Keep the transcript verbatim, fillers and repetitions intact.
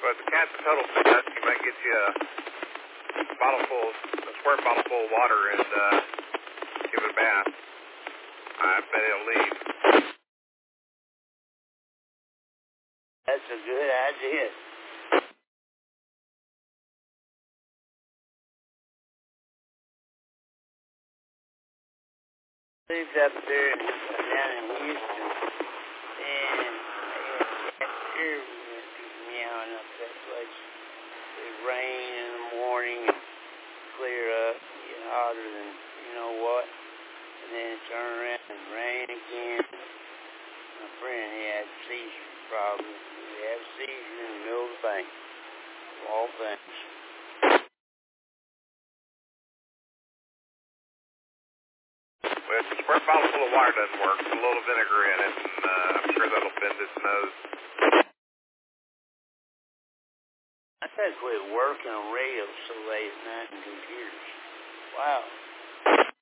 But the cat's a total success. You might get you a bottle full, a squirt bottle full of water and uh, give it a bath. I bet it'll leave. That's a good idea. Lived up there in, down in Houston, and they had here meowing up that place. It rain in the morning and clear up, get hotter than you know what, and then it turn around and rain again. My friend, he had a seizure problem. He had a seizure in the middle of the bank, of all things. Well, if a squirt bottle full of water doesn't work, put a little vinegar in it, and uh, I'm sure that'll bend its nose. I said quit working on radio so late at night and computers. Wow.